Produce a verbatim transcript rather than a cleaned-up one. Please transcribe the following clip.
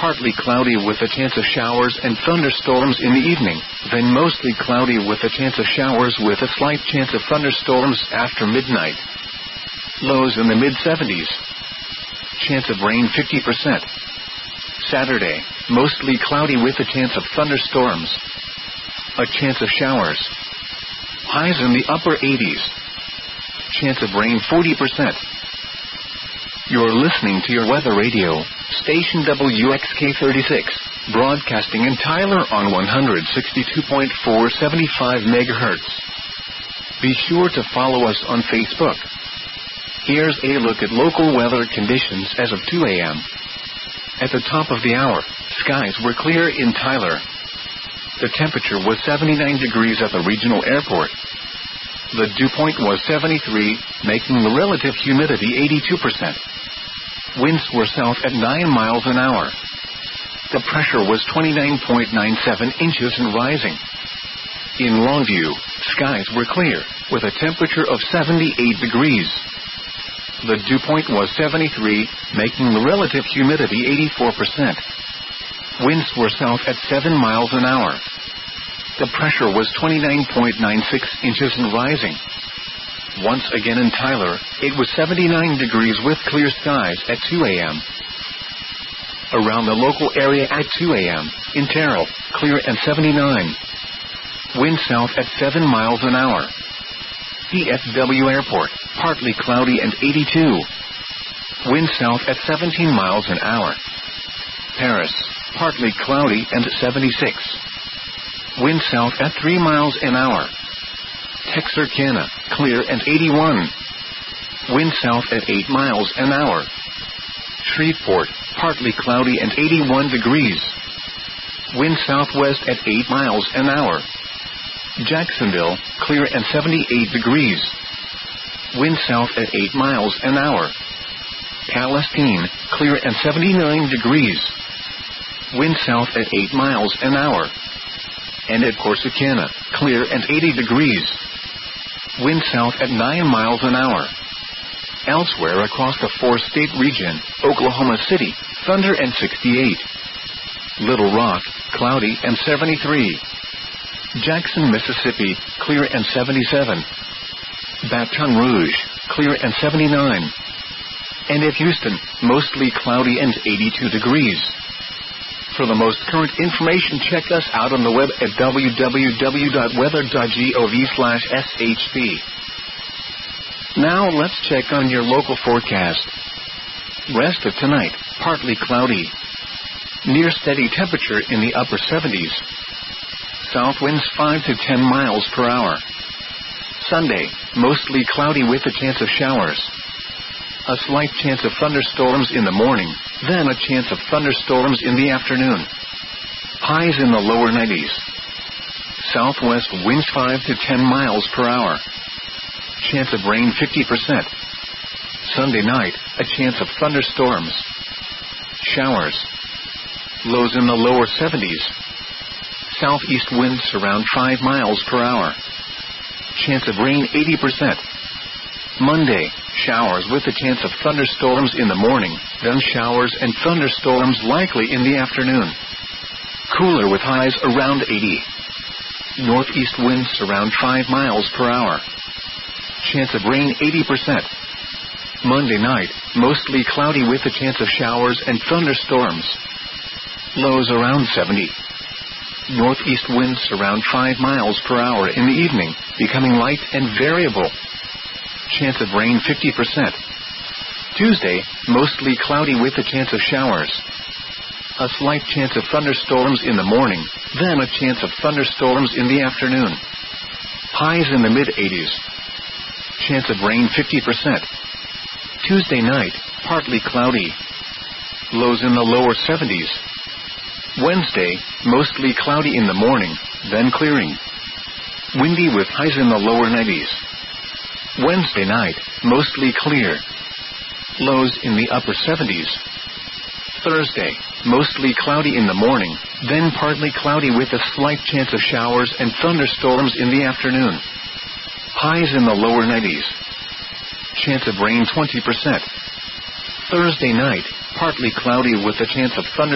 partly cloudy with a chance of showers and thunderstorms in the evening, then mostly cloudy with a chance of showers with a slight chance of thunderstorms after midnight. Lows in the mid seventies. Chance of rain fifty percent. Saturday, mostly cloudy with a chance of thunderstorms. A chance of showers. Highs in the upper eighties. Chance of rain forty percent. You're listening to your weather radio, station W X K thirty-six, broadcasting in Tyler on one sixty-two point four seventy-five megahertz. Be sure to follow us on Facebook. Here's a look at local weather conditions as of two a.m. At the top of the hour, skies were clear in Tyler. The temperature was seventy-nine degrees at the regional airport. The dew point was seventy-three, making the relative humidity eighty-two percent. Winds were south at nine miles an hour. The pressure was twenty-nine point nine seven inches and rising. In Longview, skies were clear, with a temperature of seventy-eight degrees. The dew point was seventy-three, making the relative humidity eighty-four percent. Winds were south at seven miles an hour. The pressure was twenty-nine point nine six inches and rising. Once again in Tyler, it was seventy-nine degrees with clear skies at two a.m. Around the local area at two a.m., in Terrell, clear and seventy-nine. Wind south at seven miles an hour. D F W Airport, partly cloudy and eighty-two. Wind south at seventeen miles an hour. Paris, partly cloudy and seventy-six. Wind south at three miles an hour. Texarkana, clear and eighty-one. Wind south at eight miles an hour. Shreveport, partly cloudy and eighty-one degrees. Wind southwest at eight miles an hour. Jacksonville, clear and seventy-eight degrees. Wind south at eight miles an hour. Palestine, clear and seventy-nine degrees. Wind south at eight miles an hour. And at Corsicana, clear and eighty degrees. Wind south at nine miles an hour. Elsewhere across the four-state region, Oklahoma City, thunder and sixty-eight. Little Rock, cloudy and seventy-three. Jackson, Mississippi, clear and seventy-seven. Baton Rouge, clear and seventy-nine. And at Houston, mostly cloudy and eighty-two degrees. For the most current information, check us out on the web at w w w dot weather dot gov slash s h p. Now let's check on your local forecast. Rest of tonight, partly cloudy. Near steady temperature in the upper seventies. South winds five to ten miles per hour. Sunday, mostly cloudy with a chance of showers. A slight chance of thunderstorms in the morning, then a chance of thunderstorms in the afternoon. Highs in the lower nineties. Southwest winds five to ten miles per hour. Chance of rain fifty percent. Sunday night, a chance of thunderstorms. Showers. Lows in the lower seventies. Southeast winds around five miles per hour. Chance of rain eighty percent. Monday, showers with a chance of thunderstorms in the morning, then showers and thunderstorms likely in the afternoon. Cooler with highs around eighty. Northeast winds around five miles per hour. Chance of rain eighty percent. Monday night, mostly cloudy with a chance of showers and thunderstorms. Lows around seventy. Northeast winds around five miles per hour in the evening, becoming light and variable. Chance of rain fifty percent. Tuesday, mostly cloudy with a chance of showers. A slight chance of thunderstorms in the morning, then a chance of thunderstorms in the afternoon. Highs in the mid eighties. Chance of rain fifty percent. Tuesday night, partly cloudy. Lows in the lower seventies. Wednesday, mostly cloudy in the morning, then clearing. Windy with highs in the lower nineties. Wednesday night, mostly clear. Lows in the upper seventies. Thursday, mostly cloudy in the morning, then partly cloudy with a slight chance of showers and thunderstorms in the afternoon. Highs in the lower nineties. Chance of rain twenty percent. Thursday night, partly cloudy with a chance of thunder